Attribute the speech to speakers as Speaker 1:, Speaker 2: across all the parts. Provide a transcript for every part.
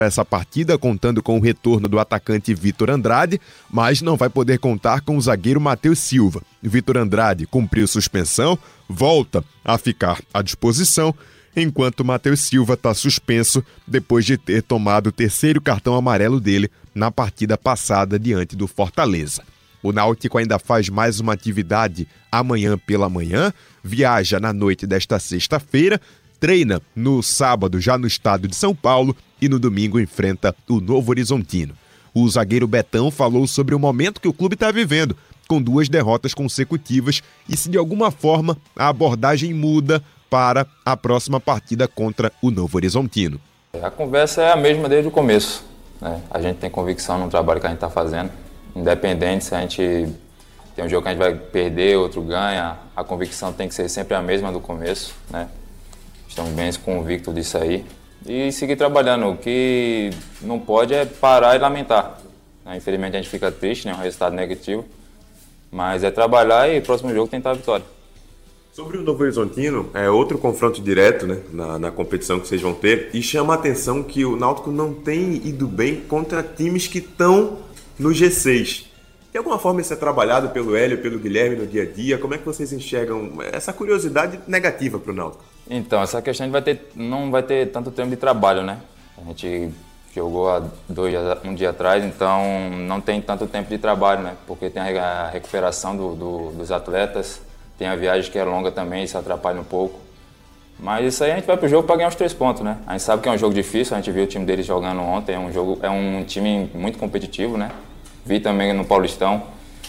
Speaker 1: essa partida, contando com o retorno do atacante Vitor Andrade, mas não vai poder contar com o zagueiro Matheus Silva. Vitor Andrade cumpriu suspensão, volta a ficar à disposição, enquanto Matheus Silva está suspenso depois de ter tomado o terceiro cartão amarelo dele na partida passada diante do Fortaleza. O Náutico ainda faz mais uma atividade amanhã pela manhã, viaja na noite desta sexta-feira, treina no sábado já no estado de São Paulo e no domingo enfrenta o Novo Horizontino. O zagueiro Betão falou sobre o momento que o clube está vivendo, com 2 derrotas consecutivas e se de alguma forma a abordagem muda para a próxima partida contra o Novo Horizontino.
Speaker 2: A conversa é a mesma desde o começo, né? A gente tem convicção no trabalho que a gente está fazendo, independente se a gente tem um jogo que a gente vai perder, outro ganha, a convicção tem que ser sempre a mesma do começo, né? Estamos bem convictos disso aí. E seguir trabalhando. O que não pode é parar e lamentar. Infelizmente a gente fica triste, né? Um resultado negativo. Mas é trabalhar e próximo jogo tentar a vitória.
Speaker 3: Sobre o Novo Horizontino, é outro confronto direto, né, na competição que vocês vão ter. E chama a atenção que o Náutico não tem ido bem contra times que estão no G6. De alguma forma isso é trabalhado pelo Hélio, pelo Guilherme no dia a dia? Como é que vocês enxergam essa curiosidade negativa para o Náutico?
Speaker 2: Então, essa questão não vai ter tanto tempo de trabalho, né? A gente jogou há um dia atrás, então não tem tanto tempo de trabalho, né? Porque tem a recuperação dos atletas, tem a viagem que é longa também, isso atrapalha um pouco. Mas isso aí a gente vai pro jogo para ganhar os 3 pontos, né? A gente sabe que é um jogo difícil, a gente viu o time deles jogando ontem, é um time muito competitivo, né? Vi também no Paulistão,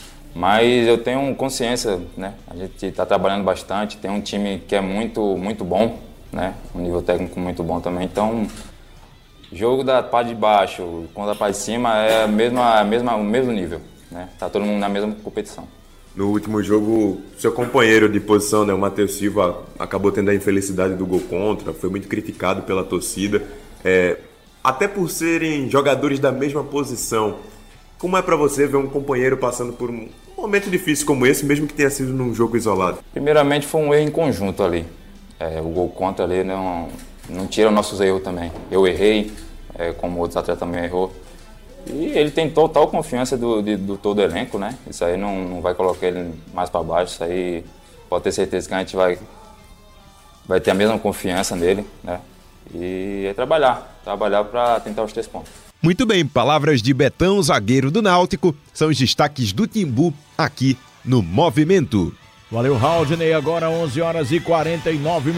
Speaker 2: mas eu tenho consciência, né? A gente está trabalhando bastante, tem um time que é muito, muito bom, né? Um nível técnico muito bom também, então jogo da parte de baixo contra a parte de cima é o mesmo nível, né? Tá todo mundo na mesma competição.
Speaker 3: No último jogo, seu companheiro de posição, né, o Matheus Silva, acabou tendo a infelicidade do gol contra, foi muito criticado pela torcida, até por serem jogadores da mesma posição. Como é para você ver um companheiro passando por um momento difícil como esse, mesmo que tenha sido num jogo isolado?
Speaker 2: Primeiramente foi um erro em conjunto ali. O gol contra ali não tira nossos erros também. Eu errei, como outros atletas também errou. E ele tem total confiança do todo o elenco, né? Isso aí não vai colocar ele mais para baixo. Isso aí pode ter certeza que a gente vai ter a mesma confiança nele, né? E é trabalhar para tentar os 3 pontos.
Speaker 1: Muito bem, palavras de Betão, zagueiro do Náutico, são os destaques do Timbu aqui no Movimento.
Speaker 4: Valeu, Haldney, agora 11h49.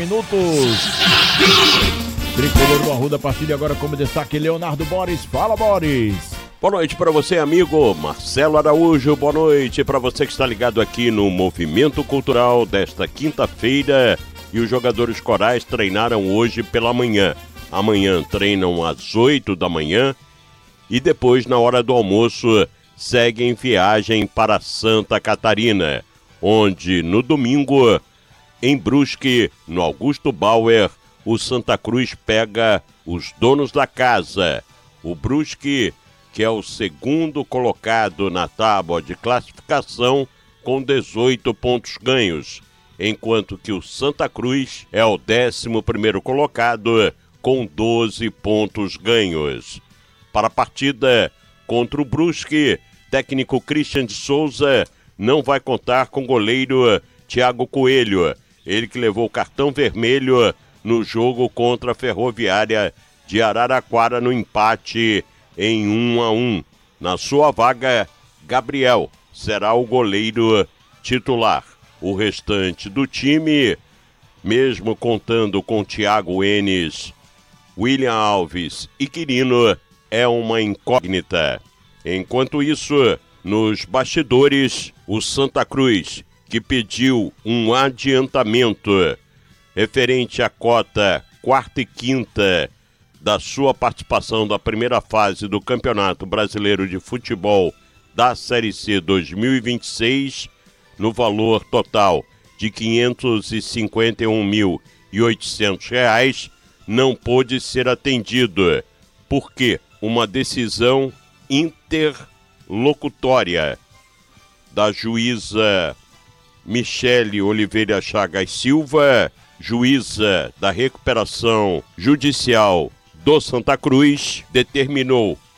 Speaker 4: Tricolor do Arruda, partilha agora como destaque Leonardo Boris. Fala, Boris!
Speaker 5: Boa noite para você, amigo Marcelo Araújo. Boa noite para você que está ligado aqui no Movimento Cultural desta quinta-feira. E os jogadores corais treinaram hoje pela manhã. Amanhã treinam às 8 da manhã. E depois, na hora do almoço, seguem viagem para Santa Catarina, onde no domingo, em Brusque, no Augusto Bauer, o Santa Cruz pega os donos da casa. O Brusque, que é o segundo colocado na tábua de classificação, com 18 pontos ganhos, enquanto que o Santa Cruz é o 11º colocado, com 12 pontos ganhos. Para a partida contra o Brusque, técnico Christian de Souza não vai contar com o goleiro Thiago Coelho, ele que levou o cartão vermelho no jogo contra a Ferroviária de Araraquara no empate em 1-1. Na sua vaga, Gabriel será o goleiro titular. O restante do time, mesmo contando com Thiago Enes, William Alves e Quirino, é uma incógnita. Enquanto isso, nos bastidores, o Santa Cruz, que pediu um adiantamento referente à cota 4ª e 5ª da sua participação da primeira fase do Campeonato Brasileiro de Futebol da Série C 2026, no valor total de R$ 551.800, não pôde ser atendido. Por quê? Uma decisão interlocutória da juíza Michele Oliveira Chagas Silva, juíza da recuperação judicial do Santa Cruz determinou